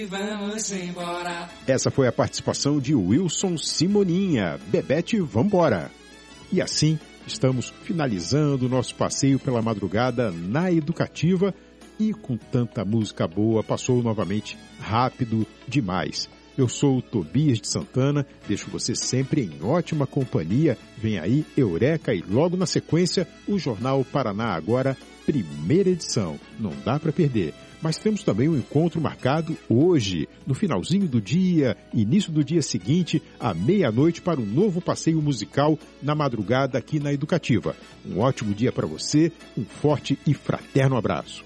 Vamos embora. Essa foi a participação de Wilson Simoninha, Bebete Vambora. E assim, estamos finalizando o nosso passeio pela madrugada na Educativa e com tanta música boa, passou novamente rápido demais. Eu sou o Tobias de Santana, deixo você sempre em ótima companhia. Vem aí Eureka e logo na sequência o Jornal Paraná Agora, primeira edição. Não dá para perder. Mas temos também um encontro marcado hoje, no finalzinho do dia, início do dia seguinte, à meia-noite, para um novo passeio musical na madrugada aqui na Educativa. Um ótimo dia para você, um forte e fraterno abraço.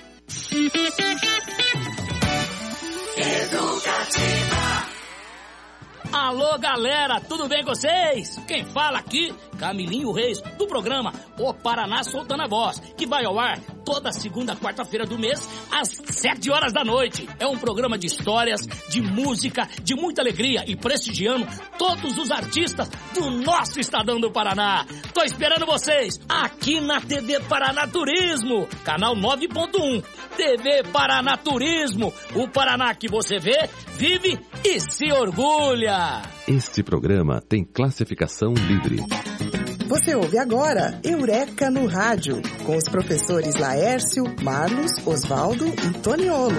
Educativa. Alô, galera, tudo bem com vocês? Quem fala aqui, Camilinho Reis, do programa O Paraná Soltando a Voz, que vai ao ar toda segunda, quarta-feira do mês, às 7 horas da noite. É um programa de histórias, de música, de muita alegria e prestigiando todos os artistas do nosso estadão do Paraná. Tô esperando vocês aqui na TV Paraná Turismo, canal 9.1. TV Paraná Turismo, o Paraná que você vê, vive e se orgulha. Este programa tem classificação livre. Você ouve agora Eureka no Rádio, com os professores Laércio, Marlos, Osvaldo e Toniolo.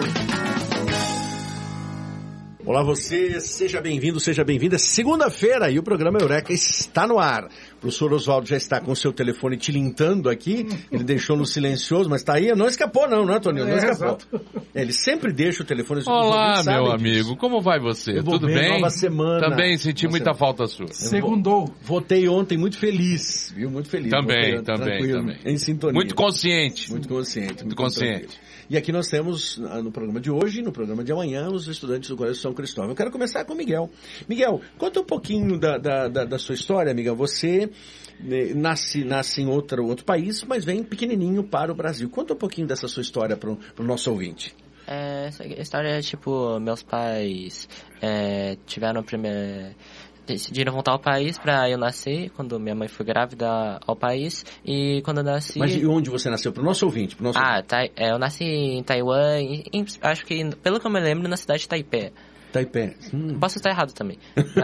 Olá você, seja bem-vindo, seja bem-vinda. Segunda-feira e o programa Eureka está no ar. O professor Osvaldo já está com o seu telefone tilintando aqui, ele deixou no silencioso, mas está aí, não escapou não é, Toninho? Não escapou. Ele sempre deixa o telefone... Olá, meu amigo, como vai você? Tudo bem? Nova semana. Também senti muita falta sua. Segundou. Votei ontem muito feliz, viu? Muito feliz. Também. Em sintonia. Muito consciente. Muito consciente. E aqui nós temos, no programa de hoje, no programa de amanhã, os estudantes do Colégio São Cristóvão. Eu quero começar com o Miguel. Miguel, conta um pouquinho da sua história, Miguel. Você nasce em outro país, mas vem pequenininho para o Brasil. Conta um pouquinho dessa sua história para o nosso ouvinte. Essa história é meus pais decidiram voltar ao país para eu nascer, quando minha mãe foi grávida ao país, e quando eu nasci... Mas e onde você nasceu? Para o nosso ouvinte. Eu nasci em Taiwan, acho que, pelo que eu me lembro, na cidade de Taipei. Posso estar errado também.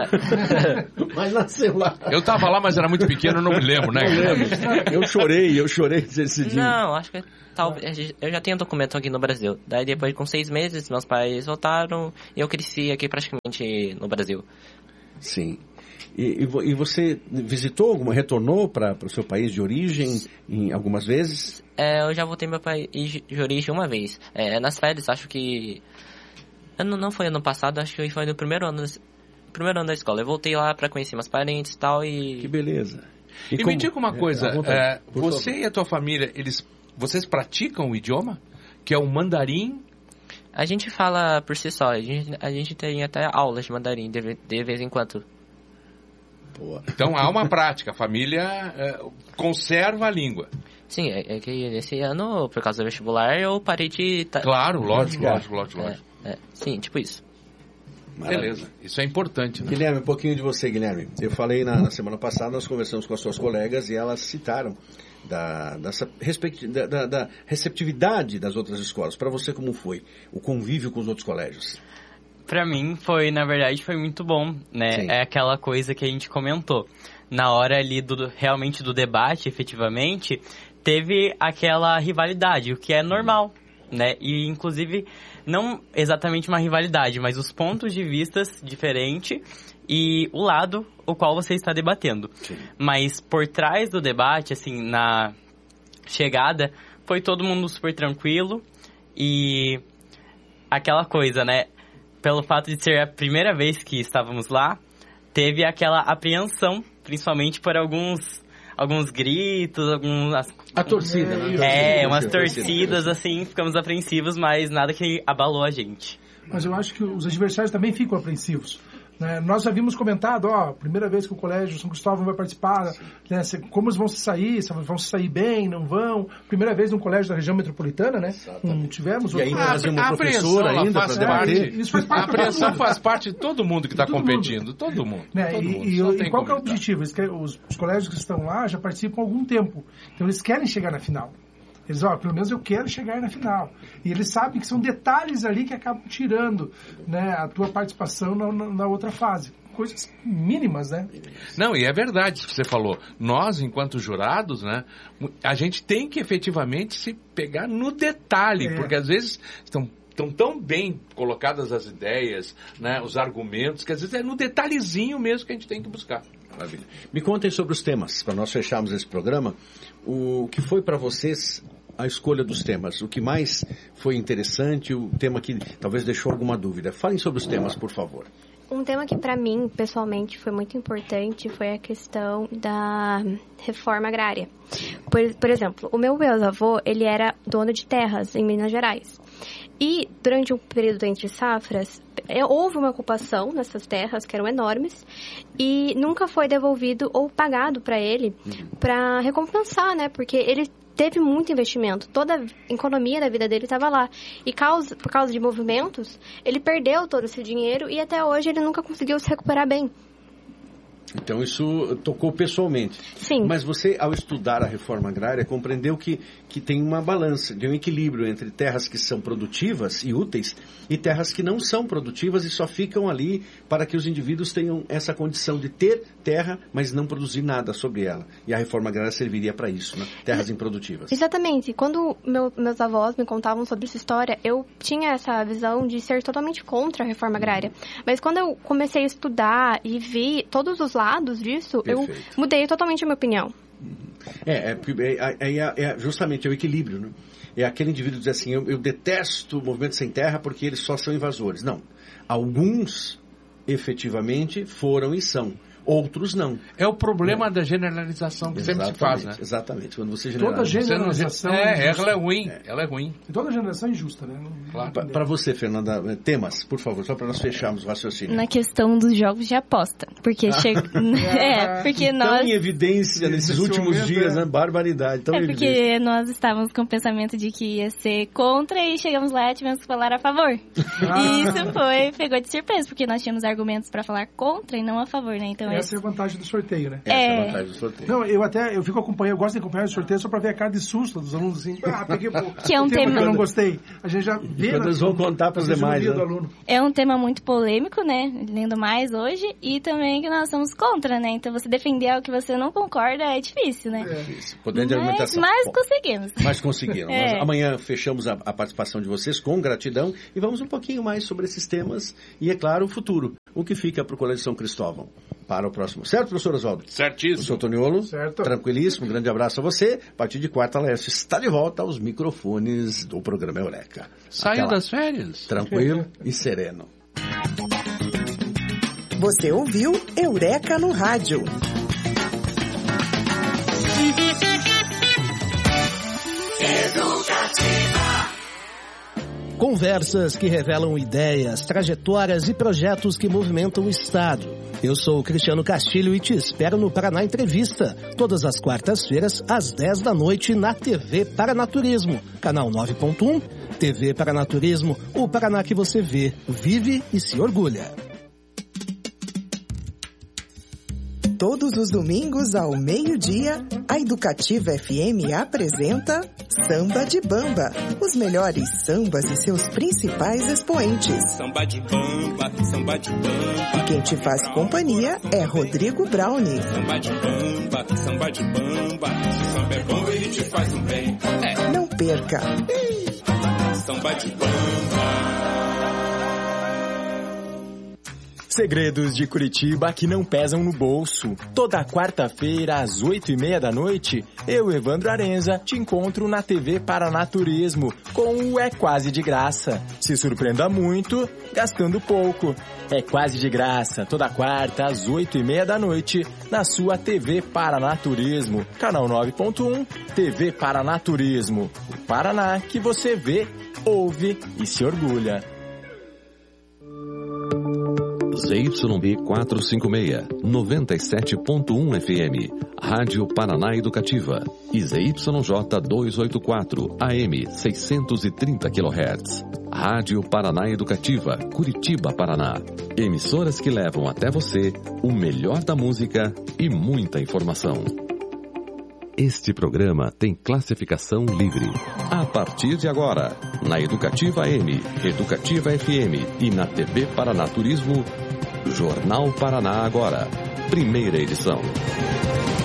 Mas nasceu lá. Eu estava lá, mas era muito pequeno, não me lembro, né? Eu chorei esse dia. Não, acho que eu já tenho documento aqui no Brasil. Daí depois, com 6 meses, meus pais voltaram e eu cresci aqui praticamente no Brasil. Sim. E você retornou para o seu país de origem em algumas vezes? Eu já voltei meu país de origem uma vez. Nas férias, acho que... Não foi ano passado, acho que foi no primeiro ano da escola. Eu voltei lá para conhecer meus parentes e tal e... Que beleza. E me diga uma coisa, você e a tua família, vocês praticam o idioma? Que é o mandarim? A gente fala por si só, a gente tem até aulas de mandarim de vez em quando. Boa. Então há uma prática, a família conserva a língua. Sim, é que esse ano, por causa do vestibular, eu parei de... Claro, lógico. Sim, tipo isso. Beleza, isso é importante, né? Guilherme, um pouquinho de você, Guilherme. Eu falei na semana passada, nós conversamos com as suas colegas e elas citaram da receptividade das outras escolas. Para você, como foi o convívio com os outros colégios? Para mim, na verdade, foi muito bom, né? Sim. É aquela coisa que a gente comentou. Na hora ali realmente do debate, efetivamente, teve aquela rivalidade, o que é normal, né? E, inclusive, não exatamente uma rivalidade, mas os pontos de vista diferentes e o lado o qual você está debatendo. Sim. Mas por trás do debate, assim, na chegada, foi todo mundo super tranquilo e aquela coisa, né? Pelo fato de ser a primeira vez que estávamos lá, teve aquela apreensão, principalmente por alguns gritos, A torcida, né? Umas torcidas, assim, ficamos apreensivos, mas nada que abalou a gente. Mas eu acho que os adversários também ficam apreensivos. Né? Nós já vimos comentado, primeira vez que o Colégio São Cristóvão vai participar, né? Como eles vão se sair, vão se sair bem, não vão. Primeira vez num colégio da região metropolitana, né? Tivemos... E aí trazer uma professora ainda para debater. Isso faz parte a apreensão faz parte de todo mundo que está competindo, todo mundo. Né? Todo mundo. E qual que é o objetivo? Os colégios que estão lá já participam há algum tempo. Então eles querem chegar na final. Eles, pelo menos eu quero chegar na final. E eles sabem que são detalhes ali que acabam tirando, né, a tua participação na outra fase. Coisas mínimas, né? Não, e é verdade isso que você falou. Nós, enquanto jurados, né, a gente tem que efetivamente se pegar no detalhe, porque às vezes estão tão bem colocadas as ideias, né, os argumentos, que às vezes é no detalhezinho mesmo que a gente tem que buscar. Maravilha. Me contem sobre os temas, para nós fecharmos esse programa. O que foi para vocês a escolha dos temas? O que mais foi interessante? O tema que talvez deixou alguma dúvida? Falem sobre os temas, por favor. Um tema que para mim, pessoalmente, foi muito importante foi a questão da reforma agrária. Por exemplo, o meu avô, ele era dono de terras em Minas Gerais. E durante um período entre safras, houve uma ocupação nessas terras, que eram enormes, e nunca foi devolvido ou pagado para ele para recompensar, né? Porque ele teve muito investimento, toda a economia da vida dele estava lá. E por causa de movimentos, ele perdeu todo esse dinheiro e até hoje ele nunca conseguiu se recuperar bem. Então isso tocou pessoalmente. Sim. Mas você, ao estudar a reforma agrária, compreendeu que tem uma balança, de um equilíbrio entre terras que são produtivas e úteis e terras que não são produtivas e só ficam ali para que os indivíduos tenham essa condição de ter terra, mas não produzir nada sobre ela. E a reforma agrária serviria para isso, né? Terras improdutivas. Exatamente. Quando meus avós me contavam sobre essa história, eu tinha essa visão de ser totalmente contra a reforma agrária. Mas quando eu comecei a estudar e vi todos os lados disso, Perfeito. eu mudei totalmente a minha opinião. Justamente o equilíbrio, né? É aquele indivíduo dizer assim, eu detesto o movimento sem terra porque eles só são invasores. Não. Alguns efetivamente foram e são. Outros não. É o problema da generalização que sempre se faz, né? Exatamente. Quando você generaliza. Toda generalização ela é ruim. Ela é ruim. E toda generação é injusta, né? Claro. Para você, Fernanda, temas, por favor, só para nós fecharmos o raciocínio. Na questão dos jogos de aposta. Porque porque nós... Tão em evidência nesses últimos dias, né? Barbaridade. Tão porque evidência. nós estávamos com o pensamento de que ia ser contra e chegamos lá e tivemos que falar a favor. E isso pegou de surpresa, porque nós tínhamos argumentos para falar contra e não a favor, né? Então essa é a vantagem do sorteio, né? Essa é a vantagem do sorteio. Não, eu fico acompanhando, eu gosto de acompanhar o sorteio só para ver a cara de susto dos alunos, assim. Peguei que é um tema que eu não gostei. A gente já vê... Quando eles vão contar para os demais, né? É um tema muito polêmico, né? Lendo mais hoje, e também que nós somos contra, né? Então você defender algo que você não concorda é difícil, né? É difícil. Poder de argumentação. Mas conseguimos. Mas conseguiram. Nós, amanhã fechamos a participação de vocês com gratidão e vamos um pouquinho mais sobre esses temas e, é claro, o futuro. O que fica para o Colégio São Cristóvão para o próximo. Certo, professor Oswaldo? Certíssimo. Professor Toniolo? Certo. Tranquilíssimo. Um grande abraço a você. A partir de quarta, a Laércio está de volta aos microfones do programa Eureka. Saiu das férias? Tranquilo e sereno. Você ouviu Eureka no Rádio. Conversas que revelam ideias, trajetórias e projetos que movimentam o Estado. Eu sou o Cristiano Castilho e te espero no Paraná Entrevista, todas as quartas-feiras, às 10 da noite, na TV Paranaturismo, canal 9.1, TV Paranaturismo, o Paraná que você vê, vive e se orgulha. Todos os domingos ao meio-dia, a Educativa FM apresenta Samba de Bamba, os melhores sambas e seus principais expoentes. Samba de bamba, samba de bamba. E quem te faz companhia é Rodrigo Brownie. Samba de bamba, samba de bamba. Se samba é bom, ele te faz um bem. Não perca. Samba de bamba. Segredos de Curitiba que não pesam no bolso. Toda quarta-feira, às 8h30 da noite, eu, Evandro Arenza, te encontro na TV Paranaturismo com o É Quase de Graça. Se surpreenda muito, gastando pouco. É quase de graça, toda quarta, às 8h30 da noite, na sua TV Paranaturismo, canal 9.1, TV Paranaturismo. O Paraná que você vê, ouve e se orgulha. ZYB 456, 97.1 FM, Rádio Paraná Educativa, e ZYJ 284, AM 630 kHz, Rádio Paraná Educativa, Curitiba, Paraná. Emissoras que levam até você o melhor da música e muita informação. Este programa tem classificação livre. A partir de agora, na Educativa AM, Educativa FM e na TV Paraná Turismo, Jornal Paraná Agora, primeira edição.